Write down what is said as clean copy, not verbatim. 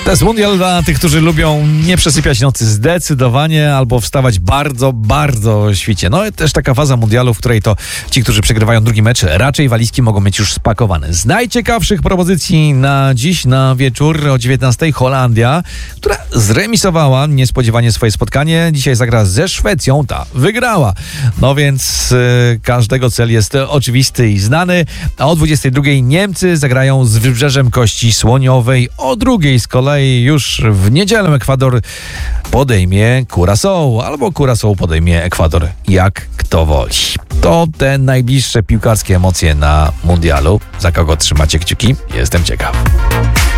To jest mundial dla tych, którzy lubią nie przesypiać nocy zdecydowanie albo wstawać bardzo, bardzo świcie. No i też taka faza mundialu, w której to ci, którzy przegrywają drugi mecz, raczej walizki mogą mieć już spakowane. Z najciekawszych propozycji na dziś, na wieczór o 19:00 Holandia, która zremisowała niespodziewanie swoje spotkanie. Dzisiaj zagra ze Szwecją, ta wygrała. No więc każdego cel jest oczywisty i znany. A o 22:00 Niemcy zagrają z Wybrzeżem Kości Słoniowej. O 2:00 z kolei już w niedzielę Ekwador podejmie Curaçao, albo Curaçao podejmie Ekwador, jak kto woli. To te najbliższe piłkarskie emocje na mundialu. Za kogo trzymacie kciuki? Jestem ciekaw.